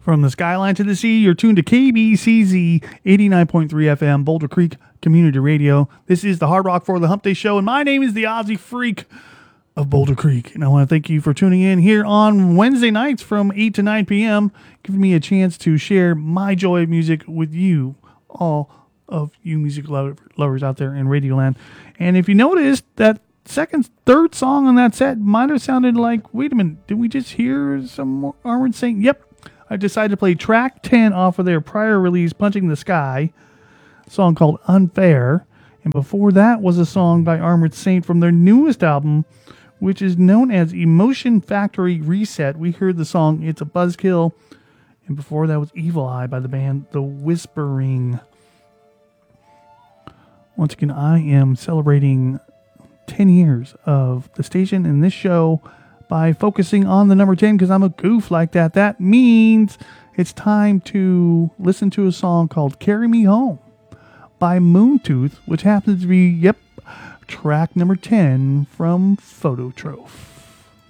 From the skyline to the sea, you're tuned to KBCZ 89.3 FM, Boulder Creek Community Radio. This is the Hard Rock for the Hump Day Show, and my name is the Aussie Freak of Boulder Creek. And I want to thank you for tuning in here on Wednesday nights from 8 to 9 p.m., giving me a chance to share my joy of music with you, all of you music lovers out there in Radioland. And if you noticed, that third song on that set might have sounded like, wait a minute, did we just hear some more Armored Saint? Yep. I decided to play track 10 off of their prior release, Punching the Sky, a song called Unfair. And before that was a song by Armored Saint from their newest album, which is known as Emotion Factory Reset. We heard the song It's a Buzzkill. And before that was Evil Eye by the band The Whispering. Once again, I am celebrating 10 years of the station and this show by focusing on the number 10 because I'm a goof like that. That means it's time to listen to a song called Carry Me Home by Moontooth, which happens to be, track number 10 from Phototroph.